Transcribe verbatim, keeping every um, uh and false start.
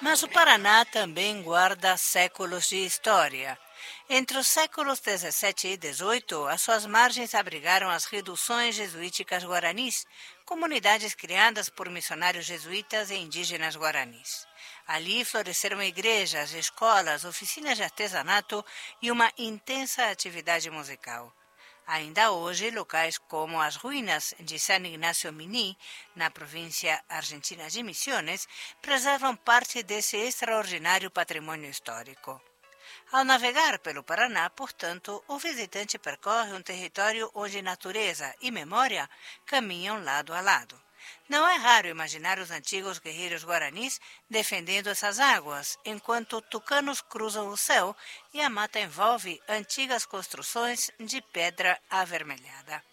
Mas o Paraná também guarda séculos de história. Entre os séculos dezessete e dezoito, as suas margens abrigaram as reduções jesuíticas guaranis, comunidades criadas por missionários jesuítas e indígenas guaranis. Ali floresceram igrejas, escolas, oficinas de artesanato e uma intensa atividade musical. Ainda hoje, locais como as ruínas de San Ignacio Mini, na província argentina de Misiones, preservam parte desse extraordinário patrimônio histórico. Ao navegar pelo Paraná, portanto, o visitante percorre um território onde natureza e memória caminham lado a lado. Não é raro imaginar os antigos guerreiros guaranis defendendo essas águas, enquanto tucanos cruzam o céu e a mata envolve antigas construções de pedra avermelhada.